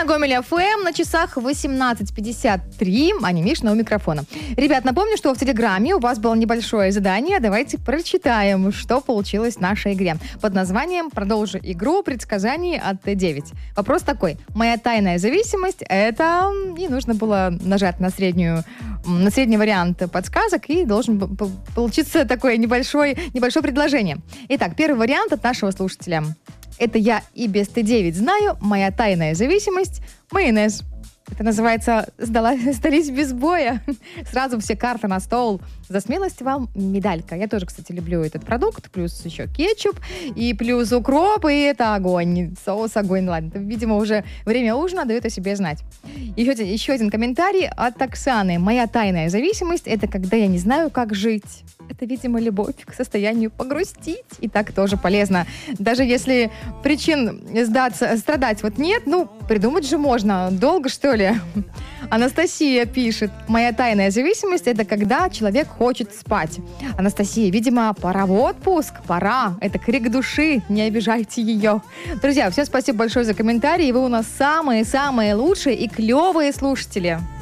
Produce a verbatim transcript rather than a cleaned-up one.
на Гомель эф эм, на часах восемнадцать пятьдесят три, а не Мишна у микрофона. Ребят, напомню, что в Телеграме у вас было небольшое задание. Давайте прочитаем, что получилось в нашей игре. Под названием «Продолжи игру предсказаний от Т девять». Вопрос такой. Моя тайная зависимость — это... И нужно было нажать на среднюю, на средний вариант подсказок, и должен был получиться такое небольшое, небольшое предложение. Итак, первый вариант от нашего слушателя. Это я и без Т девять знаю, моя тайная зависимость — майонез. Это называется «Сдала, сдались без боя». Сразу все карты на стол. За смелость вам медалька. Я тоже, кстати, люблю этот продукт. Плюс еще кетчуп, и плюс укроп, и это огонь. Соус огонь. Ладно, это, видимо, уже время ужина дает о себе знать. Еще один, еще один комментарий от Оксаны. Моя тайная зависимость — это когда я не знаю, как жить. Это, видимо, любовь к состоянию погрустить. И так тоже полезно. Даже если причин сдаться, страдать вот нет, ну, придумать же можно. Долго, что ли? Анастасия пишет. Моя тайная зависимость — это когда человек хочет спать. Анастасия, видимо, пора в отпуск. Пора. Это крик души. Не обижайте ее. Друзья, всем спасибо большое за комментарии. Вы у нас самые-самые лучшие и клевые слушатели.